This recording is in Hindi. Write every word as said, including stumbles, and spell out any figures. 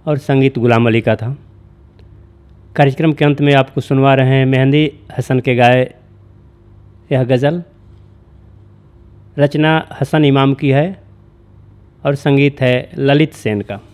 और संगीत गुलाम अली का था। कार्यक्रम के अंत में आपको सुनवा रहे हैं मेहंदी हसन के गाए यह गज़ल। रचना हसन इमाम की है और संगीत है ललित सेन का।